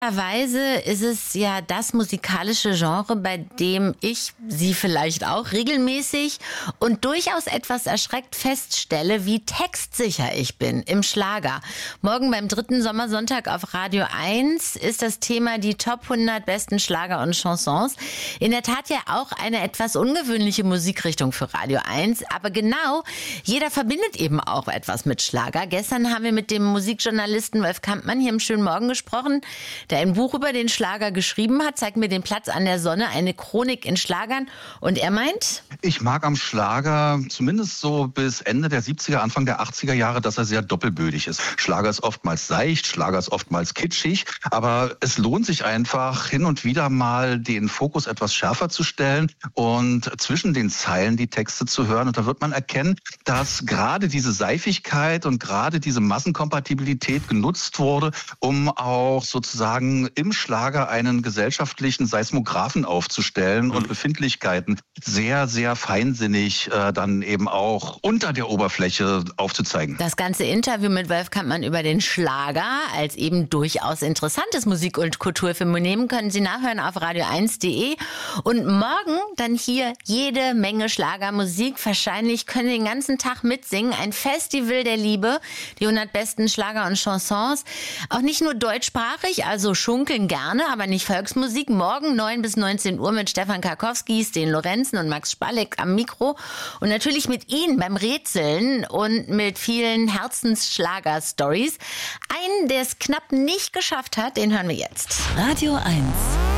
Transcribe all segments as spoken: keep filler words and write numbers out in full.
Weise ist es ja das musikalische Genre, bei dem ich, Sie vielleicht auch, regelmäßig und durchaus etwas erschreckt feststelle, wie textsicher ich bin im Schlager. Morgen beim dritten Sommersonntag auf Radio eins ist das Thema die Top hundert besten Schlager und Chansons. In der Tat ja auch eine etwas ungewöhnliche Musikrichtung für Radio eins, aber genau, jeder verbindet eben auch etwas mit Schlager. Gestern haben wir mit dem Musikjournalisten Wolf Kampmann hier im Schönen Morgen gesprochen, der ein Buch über den Schlager geschrieben hat, zeigt mir den Platz an der Sonne, eine Chronik in Schlagern. Und er meint? Ich mag am Schlager, zumindest so bis Ende der siebziger, Anfang der achtziger Jahre, dass er sehr doppelbödig ist. Schlager ist oftmals seicht, Schlager ist oftmals kitschig, aber es lohnt sich einfach hin und wieder mal den Fokus etwas schärfer zu stellen und zwischen den Zeilen die Texte zu hören. Und da wird man erkennen, dass gerade diese Seifigkeit und gerade diese Massenkompatibilität genutzt wurde, um auch sozusagen im Schlager einen gesellschaftlichen Seismographen aufzustellen mhm. und Befindlichkeiten sehr, sehr feinsinnig äh, dann eben auch unter der Oberfläche aufzuzeigen. Das ganze Interview mit Wolf Kampmann über den Schlager als eben durchaus interessantes Musik- und Kulturphänomen können Sie nachhören auf radio eins punkt de und morgen dann hier jede Menge Schlagermusik. Wahrscheinlich können Sie den ganzen Tag mitsingen. Ein Festival der Liebe, die hundert besten Schlager und Chansons. Auch nicht nur deutschsprachig, also schunkeln gerne, aber nicht Volksmusik. Morgen neun bis neunzehn Uhr mit Stefan Karkowski, Sten Lorenzen und Max Spalleck am Mikro. Und natürlich mit Ihnen beim Rätseln und mit vielen Herzensschlager-Stories. Einen, der es knapp nicht geschafft hat, den hören wir jetzt. Radio eins.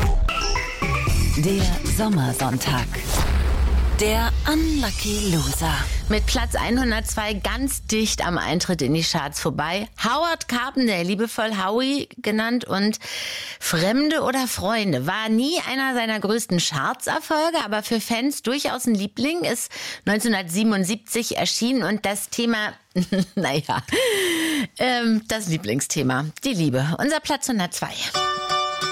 Der Sommersonntag. Der Unlucky Loser. Mit Platz hundertzwei ganz dicht am Eintritt in die Charts vorbei. Howard Carpenter, liebevoll Howie genannt, und Fremde oder Freunde war nie einer seiner größten Chartserfolge, aber für Fans durchaus ein Liebling, ist neunzehnhundertsiebenundsiebzig erschienen und das Thema, naja, ähm, das Lieblingsthema, die Liebe. Unser Platz hundertzwei.